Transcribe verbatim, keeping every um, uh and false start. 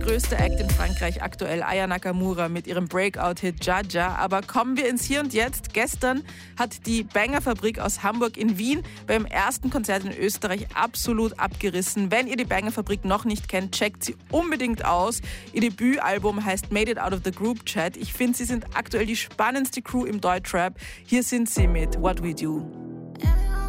größte Act in Frankreich aktuell, Aya Nakamura mit ihrem Breakout-Hit Jaja. Aber kommen wir ins Hier und Jetzt. Gestern hat die Banger-Fabrik aus Hamburg in Wien beim ersten Konzert in Österreich absolut abgerissen. Wenn ihr die Banger-Fabrik noch nicht kennt, checkt sie unbedingt aus. Ihr Debütalbum heißt Made It Out of the Group Chat. Ich finde, sie sind aktuell die spannendste Crew im Deutschrap. Hier sind sie mit What We Do.